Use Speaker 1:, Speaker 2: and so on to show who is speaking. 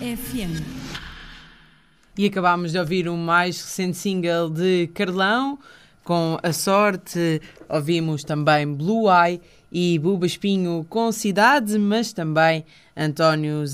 Speaker 1: FM.
Speaker 2: E acabámos de ouvir o mais recente single de Carlão, com A Sorte. Ouvimos também Blue Eye e Buba Espinho com Cidade, mas também António